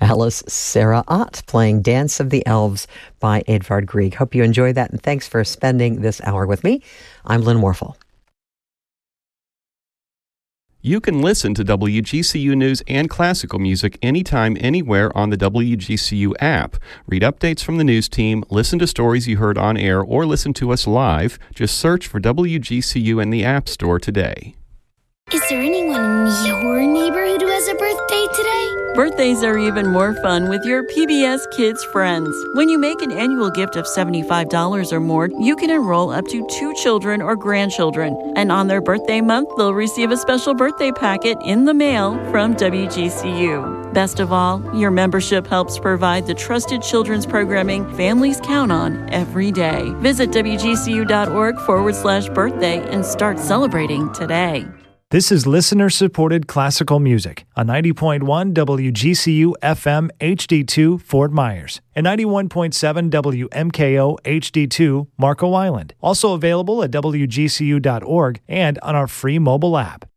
Alice Sarah Ott playing Dance of the Elves by Edvard Grieg. Hope you enjoyed that, and thanks for spending this hour with me. I'm Lynn Warfel. You can listen to WGCU News and classical music anytime, anywhere on the WGCU app. Read updates from the news team, listen to stories you heard on air, or listen to us live. Just search for WGCU in the App Store today. Is there anyone in your neighborhood who has a birthday today? Birthdays are even more fun with your PBS Kids friends. When you make an annual gift of $75 or more, you can enroll up to 2 children or grandchildren. And on their birthday month, they'll receive a special birthday packet in the mail from WGCU. Best of all, your membership helps provide the trusted children's programming families count on every day. Visit WGCU.org/birthday and start celebrating today. This is listener-supported classical music on 90.1 WGCU FM HD2 Fort Myers and 91.7 WMKO HD2 Marco Island. Also available at WGCU.org and on our free mobile app.